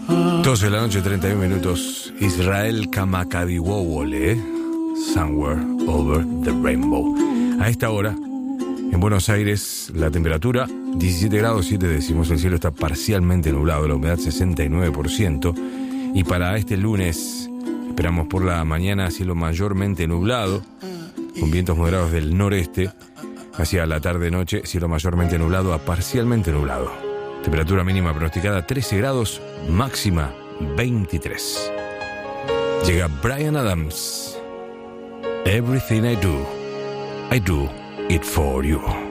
12 de la noche, 31 minutos. Israel Kamakawiwo'ole, Somewhere Over the Rainbow. A esta hora, en Buenos Aires, la temperatura 17 grados 7 décimos. El cielo está parcialmente nublado, la humedad 69%. Y para este lunes, esperamos por la mañana cielo mayormente nublado, con vientos moderados del noreste. Hacia la tarde-noche, cielo mayormente nublado a parcialmente nublado. Temperatura mínima pronosticada 13 grados, máxima 23. Llega Bryan Adams. Everything I do it for you.